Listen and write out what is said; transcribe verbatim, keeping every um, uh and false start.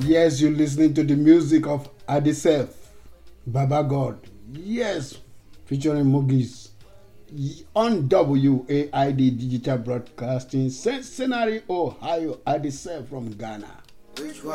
Yes, you're listening to the music of Adisef, Baba God. Yes, featuring Mugis on W A I D Digital Broadcasting, Cincinnati, Ohio. Adisef from Ghana. Which one?